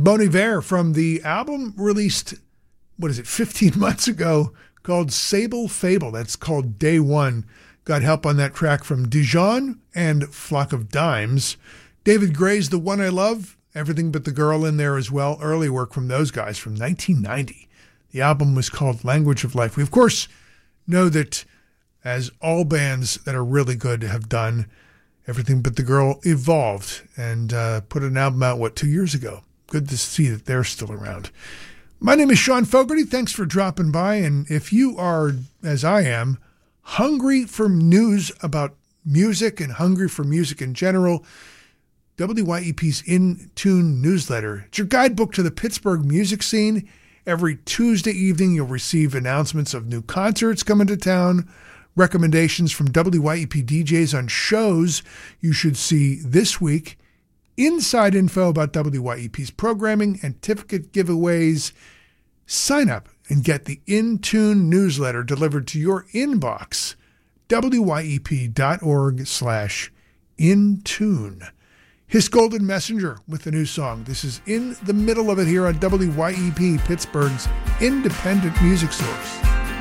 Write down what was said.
Bon Iver from the album released, 15 months ago, called Sable Fable. That's called Day One. Got help on that track from Dijon and Flock of Dimes. David Gray's The One I Love, Everything But the Girl in there as well. Early work from those guys from 1990. The album was called Language of Life. We, of course, know that, as all bands that are really good have done, Everything But the Girl evolved and put an album out, 2 years ago. Good to see that they're still around. My name is Sean Fogarty. Thanks for dropping by. And if you are, as I am, hungry for news about music and hungry for music in general, WYEP's In Tune newsletter. It's your guidebook to the Pittsburgh music scene. Every Tuesday evening, you'll receive announcements of new concerts coming to town, recommendations from WYEP DJs on shows you should see this week, inside info about WYEP's programming, and ticket giveaways. Sign up and get the In Tune newsletter delivered to your inbox, wyep.org/intune. His Golden Messenger with the new song. This is In the Middle of It here on WYEP, Pittsburgh's independent music source.